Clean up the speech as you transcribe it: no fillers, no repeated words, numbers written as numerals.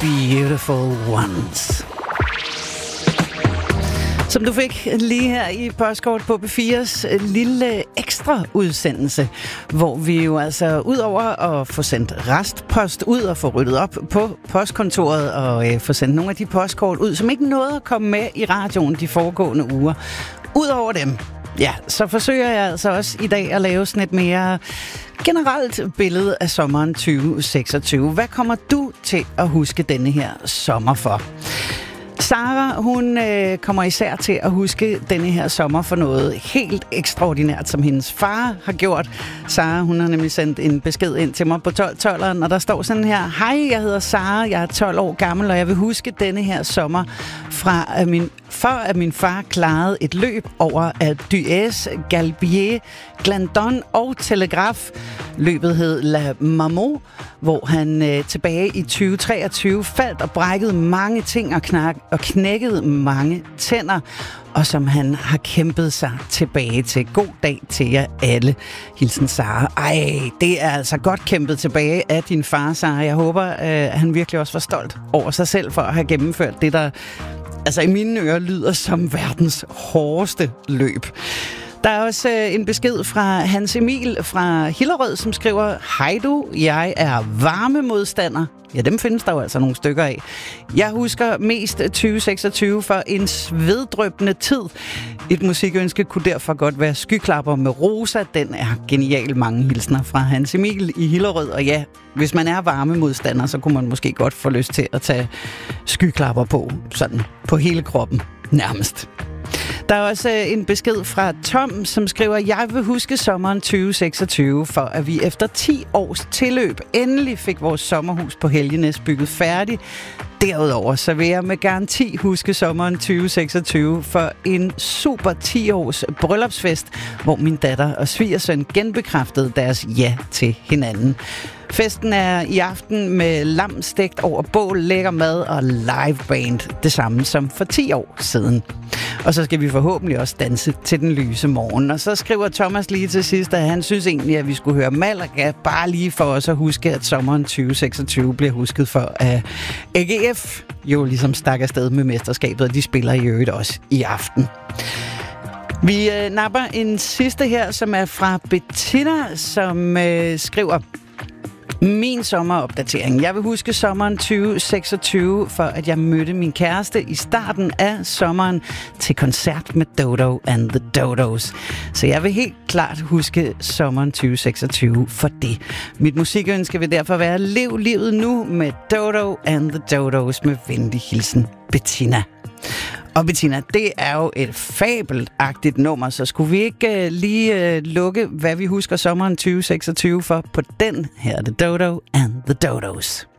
Beautiful Ones. Som du fik lige her i Postkort på P4's lille ekstra udsendelse, hvor vi jo altså udover at få sendt restpost ud og få ryddet op på postkontoret og få sendt nogle af de postkort ud, som ikke nåede at komme med i radioen de foregående uger. Udover dem, ja, så forsøger jeg altså også i dag at lave sådan et mere generelt billede af sommeren 2026. Hvad kommer du til at huske denne her sommer for? Sara, hun kommer især til at huske denne her sommer for noget helt ekstraordinært, som hendes far har gjort. Sara, hun har nemlig sendt en besked ind til mig på 12-12'eren, og der står sådan her: Hej, jeg hedder Sara, jeg er 12 år gammel, og jeg vil huske denne her sommer for at min far klarede et løb over Dues, Galbier, Glandon og Telegraf. Løbet hed La Marmot, hvor han tilbage i 2023 faldt og brækkede mange ting og knækkede mange tænder, og som han har kæmpet sig tilbage til. God dag til jer alle. Hilsen Sara. Ej, det er altså godt kæmpet tilbage af din far, Sara. Jeg håber, at han virkelig også var stolt over sig selv for at have gennemført det, der altså i mine ører lyder som verdens hårdeste løb. Der er også en besked fra Hans Emil fra Hillerød, som skriver: Hej du, jeg er varmemodstander. Ja, dem findes der jo altså nogle stykker af. Jeg husker mest 2026 for en sveddrøbende tid. Et musikønske kunne derfor godt være Skyklapper med Rosa. Den er genial. Mange hilsner fra Hans Emil i Hillerød. Og ja, hvis man er varmemodstander, så kunne man måske godt få lyst til at tage Skyklapper på, sådan på hele kroppen nærmest. Der er også en besked fra Tom, som skriver: Jeg vil huske sommeren 2026, for at vi efter 10 års tilløb endelig fik vores sommerhus på Helgenæs bygget færdigt. Derudover så vil jeg med garanti huske sommeren 2026 for en super 10-års bryllupsfest, hvor min datter og svigersøn genbekræftede deres ja til hinanden. Festen er i aften med lam stegt over bål, lækker mad og liveband. Det samme som for 10 år siden. Og så skal vi forhåbentlig også danse til den lyse morgen. Og så skriver Thomas lige til sidst, at han synes egentlig, at vi skulle høre Malaga, bare lige for os at huske, at sommeren 2026 bliver husket for, at AGF jo ligesom stak afsted med mesterskabet, og de spiller i øvrigt også i aften. Vi napper en sidste her, som er fra Bettina, som skriver: Min sommeropdatering. Jeg vil huske sommeren 2026, for at jeg mødte min kæreste i starten af sommeren til koncert med Dodo and the Dodos. Så jeg vil helt klart huske sommeren 2026 for det. Mit musikønske vil derfor være: Lev livet nu med Dodo and the Dodos. Med venlig hilsen, Bettina. Og Bettina, det er jo et fabelagtigt nummer, så skulle vi ikke lige lukke, hvad vi husker sommeren 2026 for på den her, The Dodo and the Dodos.